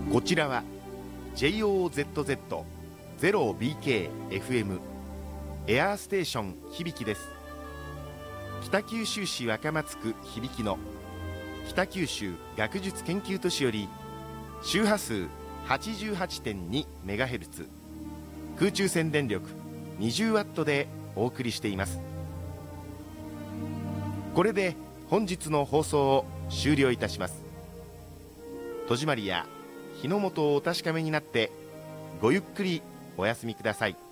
こちらは JOZZ0BKFM エアーステーション響です。北九州市若松区響の北九州学術研究都市より周波数 88.2MHz 空中線電力 20W でお送りしています。これで本日の放送を終了いたします。戸締まりや火の元をお確かめになってごゆっくりお休みください。